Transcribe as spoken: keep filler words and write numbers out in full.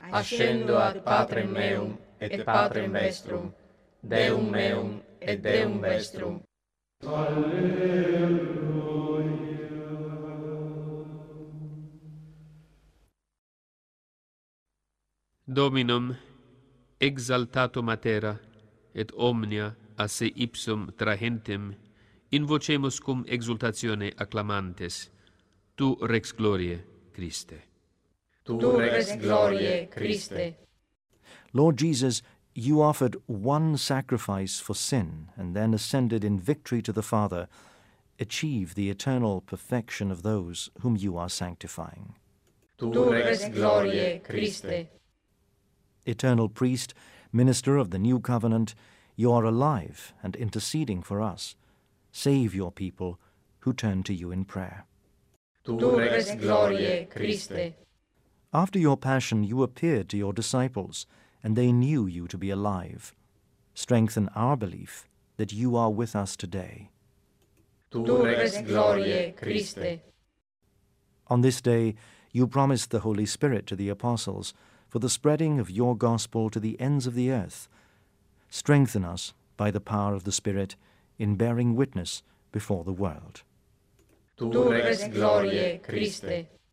ascendo ad Patrem meum et Patrem vestrum, Deum meum et Deum vestrum. Dominum exaltato matera et omnia a se ipsum trahentem invocemus cum exultatione acclamantes, tu rex gloriae Christe. Tu rex gloriae Christe. Lord Jesus, you offered one sacrifice for sin and then ascended in victory to the Father. Achieve the eternal perfection of those whom you are sanctifying. Tu rex gloriae Christe. Eternal Priest, Minister of the New Covenant, you are alive and interceding for us. Save your people who turn to you in prayer. Tu rex gloriae Christe. After your passion you appeared to your disciples, and they knew you to be alive. Strengthen our belief that you are with us today. Tu rex gloriae Christe. On this day you promised the Holy Spirit to the apostles for the spreading of your gospel to the ends of the earth. Strengthen us by the power of the Spirit in bearing witness before the world. Tu rex gloriae Christe.